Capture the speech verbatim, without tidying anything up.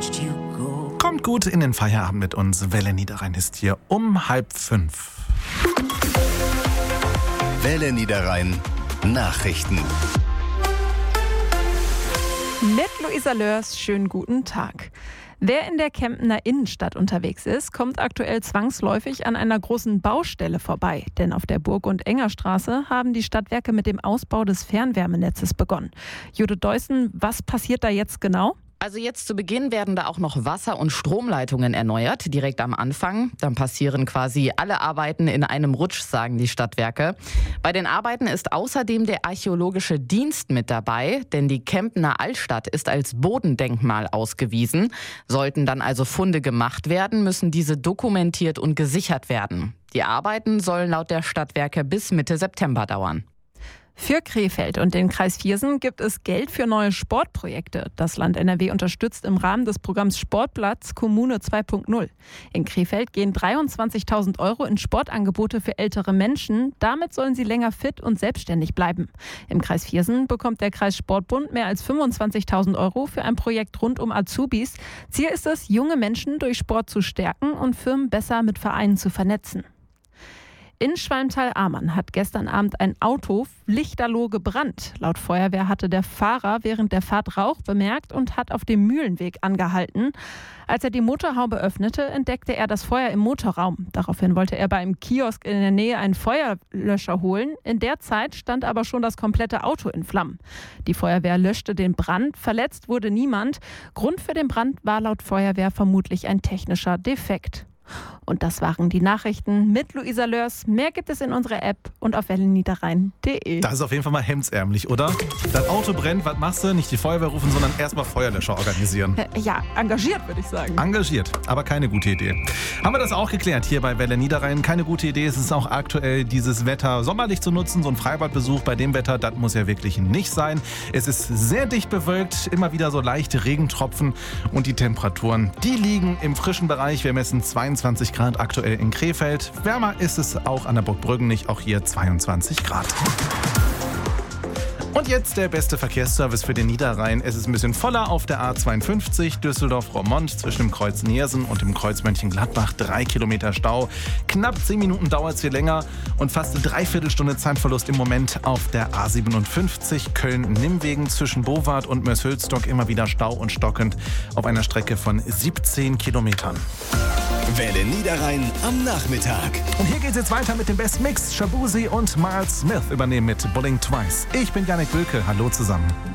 Kommt gut in den Feierabend mit uns. Welle Niederrhein ist hier um halb fünf. Welle Niederrhein Nachrichten. Mit Luisa Lörs, schönen guten Tag. Wer in der Kempener Innenstadt unterwegs ist, kommt aktuell zwangsläufig an einer großen Baustelle vorbei. Denn auf der Burg- und Engerstraße haben die Stadtwerke mit dem Ausbau des Fernwärmenetzes begonnen. Judith Deussen, was passiert da jetzt genau? Also jetzt zu Beginn werden da auch noch Wasser- und Stromleitungen erneuert, direkt am Anfang. Dann passieren quasi alle Arbeiten in einem Rutsch, sagen die Stadtwerke. Bei den Arbeiten ist außerdem der Archäologische Dienst mit dabei, denn die Kempener Altstadt ist als Bodendenkmal ausgewiesen. Sollten dann also Funde gemacht werden, müssen diese dokumentiert und gesichert werden. Die Arbeiten sollen laut der Stadtwerke bis Mitte September dauern. Für Krefeld und den Kreis Viersen gibt es Geld für neue Sportprojekte. Das Land N R W unterstützt im Rahmen des Programms Sportplatz Kommune zwei Punkt null. In Krefeld gehen dreiundzwanzigtausend Euro in Sportangebote für ältere Menschen. Damit sollen sie länger fit und selbstständig bleiben. Im Kreis Viersen bekommt der Kreis Sportbund mehr als fünfundzwanzigtausend Euro für ein Projekt rund um Azubis. Ziel ist es, junge Menschen durch Sport zu stärken und Firmen besser mit Vereinen zu vernetzen. In Schwalmtal-Amann hat gestern Abend ein Auto lichterloh gebrannt. Laut Feuerwehr hatte der Fahrer während der Fahrt Rauch bemerkt und hat auf dem Mühlenweg angehalten. Als er die Motorhaube öffnete, entdeckte er das Feuer im Motorraum. Daraufhin wollte er bei einem Kiosk in der Nähe einen Feuerlöscher holen. In der Zeit stand aber schon das komplette Auto in Flammen. Die Feuerwehr löschte den Brand. Verletzt wurde niemand. Grund für den Brand war laut Feuerwehr vermutlich ein technischer Defekt. Und das waren die Nachrichten mit Luisa Lörs. Mehr gibt es in unserer App und auf welle niederrhein punkt de. Das ist auf jeden Fall mal hemdsärmlich, oder? Dein Auto brennt, was machst du? Nicht die Feuerwehr rufen, sondern erstmal Feuerlöscher organisieren. Ja, engagiert würde ich sagen. Engagiert, aber keine gute Idee. Haben wir das auch geklärt hier bei Welle Niederrhein? Keine gute Idee. Es ist auch aktuell, dieses Wetter sommerlich zu nutzen. So ein Freibadbesuch bei dem Wetter, das muss ja wirklich nicht sein. Es ist sehr dicht bewölkt, immer wieder so leichte Regentropfen und die Temperaturen, die liegen im frischen Bereich. Wir messen zweiundzwanzig Grad aktuell in Krefeld. Wärmer ist es auch an der Burg Brüggenich, auch hier zweiundzwanzig Grad. Und jetzt der beste Verkehrsservice für den Niederrhein. Es ist ein bisschen voller auf der A zweiundfünfzig Düsseldorf-Roermond zwischen dem Kreuz Niersen und dem Kreuz Mönchengladbach. Drei Kilometer Stau. Knapp zehn Minuten dauert es hier länger und fast eine Dreiviertelstunde Zeitverlust im Moment auf der A siebenundfünfzig Köln-Nimmwegen zwischen Bowart und Mörs-Hülsdorf. Immer wieder Stau und stockend auf einer Strecke von siebzehn Kilometern. Welle Niederrhein am Nachmittag. Und hier geht's jetzt weiter mit dem Best Mix. Shabuzi und Miles Smith übernehmen mit Bulling Twice. Ich bin Janik Bülke. Hallo zusammen.